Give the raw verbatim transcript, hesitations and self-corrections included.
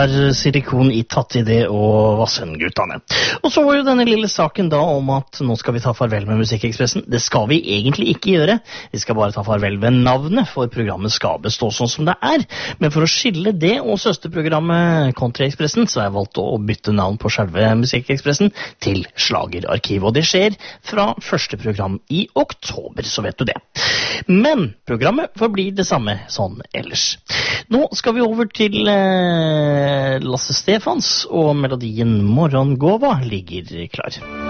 var Silikon i Tatt i det og Vassendguttene. Og så var jo denne lille saken da om at nå skal vi ta farvel med Musikkekspressen. Det skal vi egentlig ikke gjøre. Vi skal bare ta farvel ved navnet, for programmet skal bestå sånn som det er. Men for å skille det og søsterprogrammet Country-Ekspressen, så har jeg valgt å bytte navn på selve Musikkekspressen til Slagerarkivet. Og det skjer fra første program i oktober, så vet du det. Men programmet forblir det samme sånn ellers. Nå skal vi over til eh, Lasse Stefans, og melodien Morgongåva ligger klar.